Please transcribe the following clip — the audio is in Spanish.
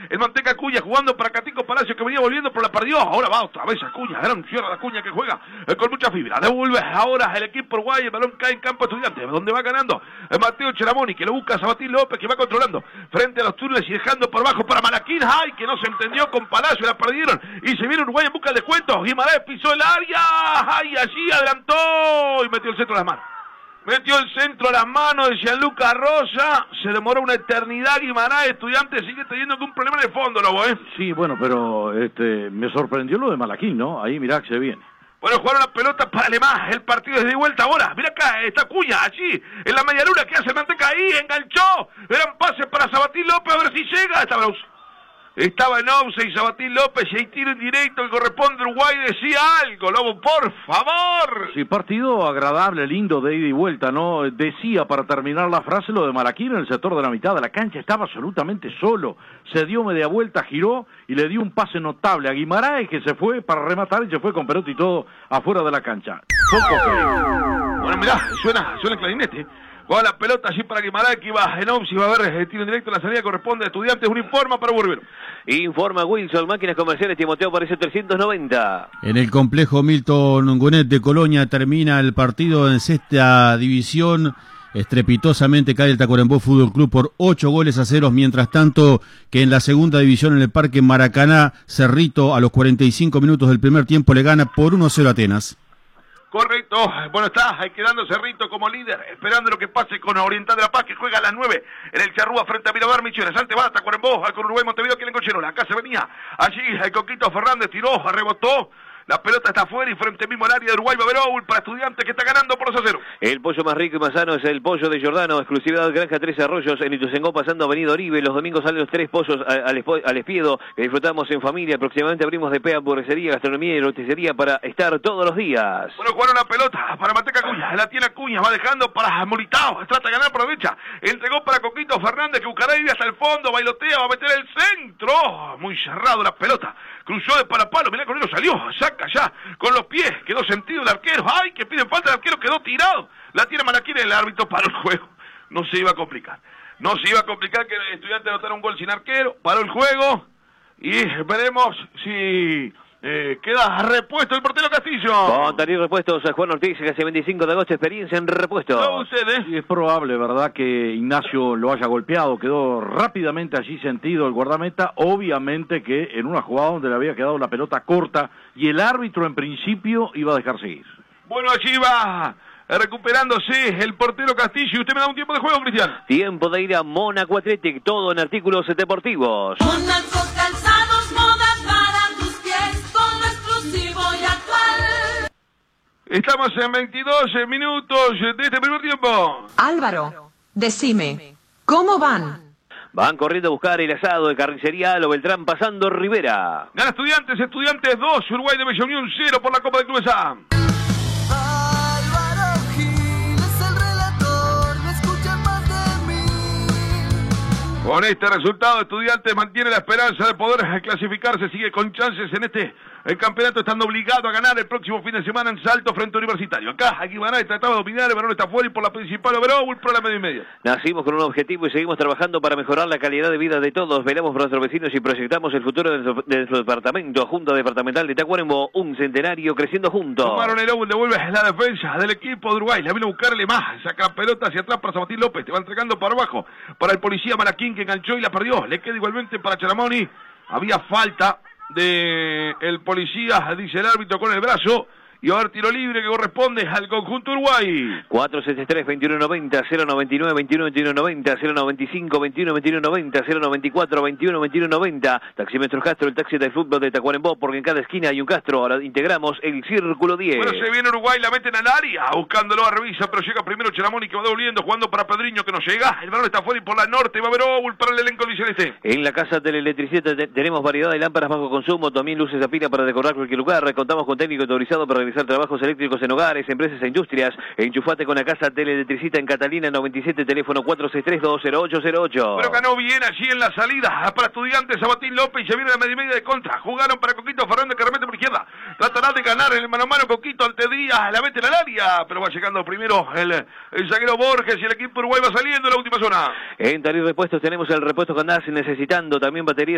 El Manteca Acuña jugando para Catico Palacio, que venía volviendo, pero la perdió. Ahora va otra vez Acuña, gran cierre de Acuña, que juega con mucha fibra. Devuelve ahora el equipo uruguayo, el balón cae en campo Estudiantes, donde va ganando Mateo Cheramoni, que lo busca a Sabatín López, que va controlando frente a los túneles y dejando por abajo para Malaquín. ¡Ay, que no se entendió con Palacio! La perdieron y se viene Uruguay en busca del descuento. Guimaraes pisó el área. ¡Ay, allí adelantó! Y metió el centro a las manos. Metió el centro a las manos de Gianluca Rosa. Se demoró una eternidad. Guimaraes, Estudiantes sigue teniendo algún problema en el fondo, Lobo, ¿eh? Sí, bueno, pero me sorprendió lo de Malaquín, ¿no? Ahí mirá que se viene. Bueno, jugaron la pelota para Alemán. El partido es de vuelta ahora. Mira acá, está Acuña, allí, en la media luna. ¿Qué hace Manteca ahí? Enganchó. Eran pases para Sabatín López, a ver si llega. Estaba en offside y Sabatín López, y hay tiro en directo que corresponde a Uruguay. Decía algo, Lobo, por favor. Sí, partido agradable, lindo, de ida y vuelta, ¿no? Decía para terminar la frase lo de Malaquín en el sector de la mitad de la cancha. Estaba absolutamente solo. Se dio media vuelta, giró y le dio un pase notable a Guimaraes, que se fue para rematar y se fue con pelota y todo afuera de la cancha. Bueno, mirá, suena el clarinete. Juega la pelota allí para Guimaraes, que iba en offside, va a ver el tiro en directo. La salida corresponde a Estudiantes. Un informa para Burbero. Informa Wilson, máquinas comerciales, Timoteo Parecio 390. En el complejo Milton Gonet de Colonia termina el partido en sexta división. Estrepitosamente cae el Tacuarembó Fútbol Club por 8-0, mientras tanto que en la segunda división en el Parque Maracaná, Cerrito a los 45 minutos del primer tiempo le gana por 1-0 a Atenas. Correcto, bueno, está quedando Cerrito como líder, esperando lo que pase con Oriental de La Paz, que juega a las 9 en el Charrúa frente a Miramar Misiones. Antes va hasta Tacuarembó, con Uruguay Montevideo, que le enconcharon. Acá se venía, allí el Coquito Fernández tiró, rebotó. La pelota está afuera y frente mismo al área de Uruguay va a haber Oul para Estudiantes, que está ganando por 2-0. El pollo más rico y más sano es el pollo de Giordano, exclusividad Granja Tres Arroyos, en Ituzaingó pasando Avenida Oribe. Los domingos salen los 3 pollos al espiedo, que disfrutamos en familia. Próximamente abrimos de hamburguesería, gastronomía y roticería para estar todos los días. Bueno, jugaron la pelota para Manteca Acuña, la tiene Acuña, va dejando para Molitao, trata de ganar, aprovecha, entregó para Coquito Fernández, que buscará ir hasta el fondo, bailotea, va a meter el centro, muy cerrado la pelota, cruzó de parapalo, mirá con él salió, saca ya, con los pies, quedó sentido el arquero. ¡Ay, que piden falta! El arquero quedó tirado. La tiene Malaquín, el árbitro paró el juego. No se iba a complicar. No se iba a complicar que el Estudiante anotara un gol sin arquero. Paró el juego. Y veremos si queda repuesto el portero Castillo. Con Darío Repuestos, Juan Ortiz, que hace 25 de agosto, experiencia en repuestos. No, ustedes. Sí, es probable, ¿verdad?, que Ignacio lo haya golpeado. Quedó rápidamente allí sentido el guardameta. Obviamente que en una jugada donde le había quedado la pelota corta y el árbitro en principio iba a dejar seguir. Bueno, allí va recuperándose el portero Castillo. Y usted me da un tiempo de juego, Cristian. Tiempo de ir a Mónaco Athletic, todo en artículos deportivos. Mónaco Calzados, moda para tus pies, todo exclusivo y actual. Estamos en 22 minutos de este primer tiempo. Álvaro, decime, ¿cómo van? Van corriendo a buscar el asado de Carnicería Alo Beltrán, pasando Rivera. Gana Estudiantes 2, Uruguay de Bella Unión 0 por la Copa de Clubes A. Álvaro Gil es el relator, me escuchan más de mí. Con este resultado, Estudiantes mantiene la esperanza de poder clasificarse, sigue con chances en el campeonato, estando obligado a ganar el próximo fin de semana en Salto frente a Universitario. Acá, Guimaraes trataba de dominar, el balón está fuera y por la principal Overall, por la medio y media. Nacimos con un objetivo y seguimos trabajando para mejorar la calidad de vida de todos. Velamos por nuestros vecinos y proyectamos el futuro de nuestro departamento. Junta Departamental de Tacuarembó, un centenario creciendo juntos. Tomaron el Oul, devuelve la defensa del equipo de Uruguay. La vino a buscarle más, saca la pelota hacia atrás para Sabatín López, te va entregando para abajo para el policía Malaquín, que enganchó y la perdió. Le queda igualmente para Charamoni. Había falta de el policía, dice el árbitro con el brazo, y a ver, tiro libre que corresponde al conjunto Uruguay. 473-2190, 099-21-2190, 095-21-2190, 094-21-2190. Taxímetros Castro, el taxi del fútbol de Tacuarembó, porque en cada esquina hay un Castro. Ahora integramos el Círculo 10. Bueno, se viene Uruguay, la meten al área, buscándolo a revisa, pero llega primero Charamoni, que va devolviendo, jugando para Pedriño, que no llega. El balón está fuera y por la norte va a haber Oul para el elenco del celeste. En la casa de la electricidad tenemos variedad de lámparas bajo consumo, también luces a pila para decorar cualquier lugar. Contamos con técnico autorizado para realizar trabajos eléctricos en hogares, empresas e industrias. Enchufate con la casa Teleelectricita en Catalina 97, teléfono 463-20808. Pero ganó bien allí en la salida para Estudiantes Sabatín López, y se viene la media y media de contra. Jugaron para Coquito Fernández, que remete por izquierda. Tratará de ganar en el mano a mano Coquito ante Díaz, la mete en el área, pero va llegando primero el zaguero Borges, y el equipo Uruguay va saliendo en la última zona. En Taller Repuestos tenemos el repuesto que andás necesitando, también baterías